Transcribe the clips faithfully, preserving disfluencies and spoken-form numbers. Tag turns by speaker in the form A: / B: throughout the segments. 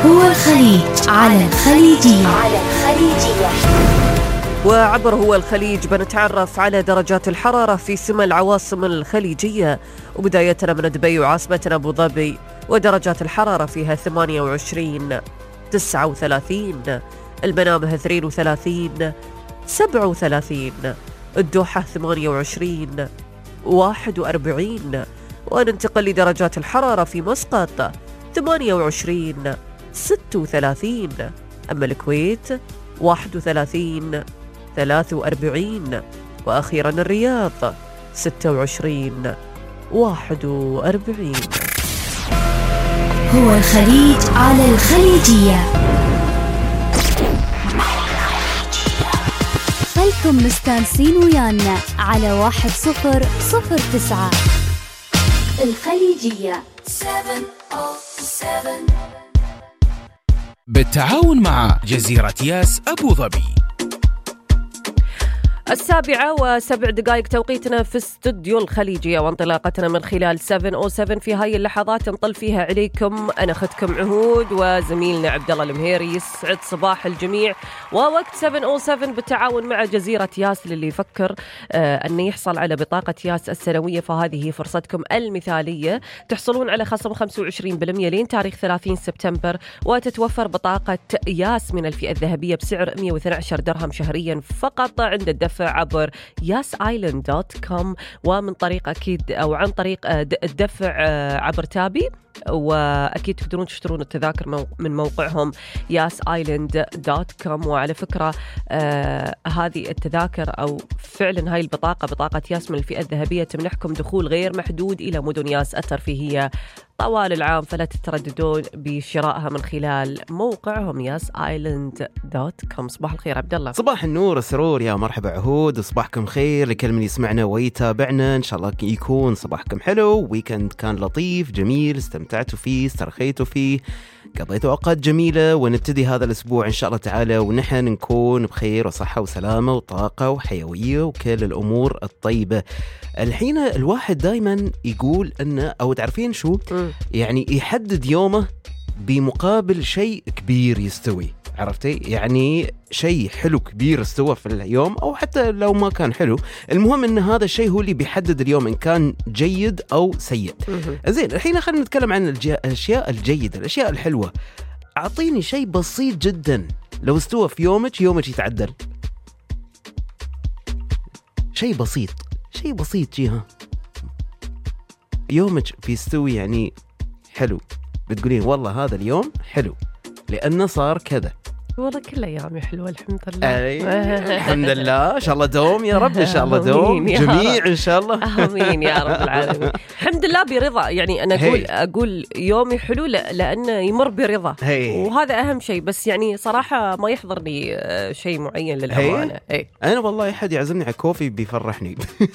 A: هو الخليج على الخليجية. على الخليجية.
B: وعبر هو الخليج بنتعرف على درجات الحرارة في سمى العواصم الخليجية، وبدايتنا من دبي وعاصمتنا أبو ظبي، ودرجات الحرارة فيها ثمانية وعشرين، تسعة وثلاثين، المنامة اثنين وثلاثين، سبعة وثلاثين، الدوحة ثمانية وعشرين، واحد وأربعين. وننتقل لدرجات الحرارة في مسقط ثمانية وعشرين، ستة وثلاثين، أما الكويت واحد وثلاثين، ثلاثة وأربعين، وأخيرا الرياض ستة وعشرين، واحد وأربعين.
A: هو الخليج على الخليجية. خلكم مستانسين ويانا على واحد صفر صفر تسعة الخليجية.
C: بالتعاون مع جزيرة ياس أبو ظبي.
B: السابعة وسبع دقائق توقيتنا في استوديو الخليجية، وانطلاقتنا من خلال سبعة أو سبعة. في هاي اللحظات نطل فيها عليكم أنا أختكم عهود وزميلنا عبد الله المهيري. يسعد صباح الجميع. ووقت سبعة أو سبعة بالتعاون مع جزيرة ياس للي يفكر آه أن يحصل على بطاقة ياس السنوية، فهذه فرصتكم المثالية. تحصلون على خصم خمسة وعشرين بالمئة لين تاريخ ثلاثين سبتمبر، وتتوفر بطاقة ياس من الفئة الذهبية بسعر مئة واثني عشر درهم شهريا فقط عند الدفع عبر ياس آيلاند دوت كوم، ومن طريق أكيد أو عن طريق الدفع عبر تابي. وأكيد تقدرون تشترون التذاكر من موقعهم ياس آيلاند دوت كوم. وعلى فكرة آه هذه التذاكر أو فعلا هاي البطاقة بطاقة ياس من الفئة الذهبية تمنحكم دخول غير محدود إلى مدن ياس الترفيهية طوال العام، فلا تترددون بشرائها من خلال موقعهم ياس آيلاند دوت كوم. صباح الخير عبد الله.
D: صباح النور السرور، يا مرحبا عهود، صباحكم خير لكل من يسمعنا ويتابعنا. إن شاء الله يكون صباحكم حلو، ويكند كان لطيف جميل، استمتعتوا فيه، استرخيتوا فيه، قضيتوا أوقات جميلة. ونبتدي هذا الأسبوع إن شاء الله تعالى ونحن نكون بخير وصحة وسلامة وطاقة وحيوية وكل الأمور الطيبة. الحين الواحد دايما يقول أنه أو تعرفين شو يعني يحدد يومه بمقابل شيء كبير يستوي، عرفتي؟ يعني شيء حلو كبير استوى في اليوم، أو حتى لو ما كان حلو، المهم أن هذا الشيء هو اللي بيحدد اليوم إن كان جيد أو سيء. زين، الحين خلينا نتكلم عن الأشياء الجيدة، الأشياء الحلوة. أعطيني شيء بسيط جدا لو استوى في يومك يومك يتعدل. شيء بسيط، شيء بسيط جيها يومك بيستوي يعني حلو، بتقولين والله هذا اليوم حلو لأنه صار كذا.
B: والله كل أيامي حلوة الحمد لله.
D: الحمد لله، إن شاء الله دوم يا رب، إن شاء الله دوم جميع إن شاء الله.
B: آمين يا رب العالمين. الحمد لله برضا، يعني أنا أقول أقول يومي حلو لأنه يمر برضا، وهذا أهم شيء. بس يعني صراحة ما يحضرني شيء معين للأمانة.
D: أنا والله أحد يعزمني على كوفي بيفرحني.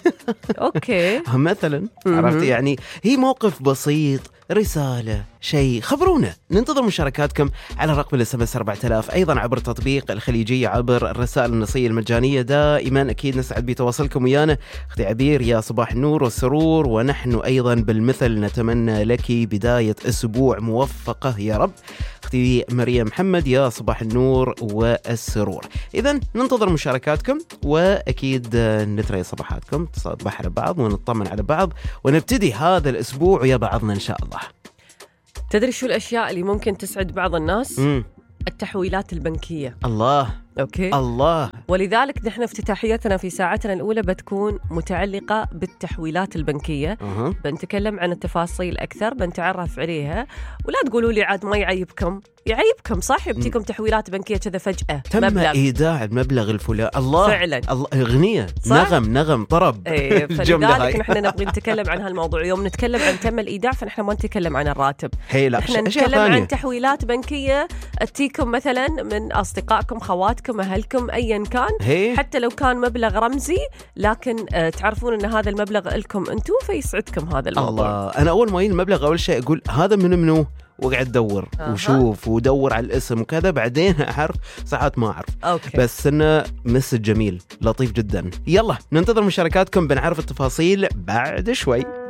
B: أوكي
D: مثلا عرفت، يعني هي موقف بسيط، رسالة، شيء، خبرونا. ننتظر مشاركاتكم على رقم الاس ام اس أربعة آلاف، أيضا عبر تطبيق الخليجية عبر الرسائل النصية المجانية. دائما أكيد نسعد بتواصلكم ويانا. أختي عبير، يا صباح النور والسرور، ونحن أيضا بالمثل نتمنى لك بداية أسبوع موفقة يا رب. أختي مريم محمد، يا صباح النور والسرور. إذن ننتظر مشاركاتكم، وأكيد نتري صباحاتكم، تصبح على بعض ونطمن على بعض، ونبتدي هذا الأسبوع ويا بعضنا إن شاء الله.
B: تدري شو الأشياء اللي ممكن تسعد بعض الناس؟
D: مم.
B: التحويلات البنكية.
D: الله
B: أوكي.
D: الله.
B: ولذلك نحن افتتاحيتنا في ساعتنا الأولى بتكون متعلقة بالتحويلات البنكية.
D: أه.
B: بنتكلم عن التفاصيل أكثر، بنتعرف عليها، ولا تقولوا لي عاد ما يعيبكم، يعيبكم صح، يبتيكم تحويلات بنكية كذا فجأة
D: تم
B: مبلغ.
D: إيداع المبلغ الفلاني. الله
B: فعلا.
D: الله، أغنية نغم نغم طرب.
B: ايه، فلذلك نحن نبغي نتكلم عن هالموضوع. يوم نتكلم عن تم الإيداع فنحن ما نتكلم عن الراتب، نحن نتكلم عن تحويلات بنكية أتيكم مثلا من أصدقائكم، خواتكم، أهلكم، أيا كان.
D: هي.
B: حتى لو كان مبلغ رمزي، لكن آه تعرفون أن هذا المبلغ لكم أنتم، فيسعدكم هذا الموضوع.
D: الله. أنا أول ما يجي المبلغ أول شيء أقول هذا منو منو، وقعد أدور أه. وشوف ودور على الاسم وكذا، بعدين أعرف، ساعات ما أعرف.
B: أوكي.
D: بس إنه مسج جميل لطيف جدا. يلا ننتظر مشاركاتكم، بنعرف التفاصيل بعد شوي.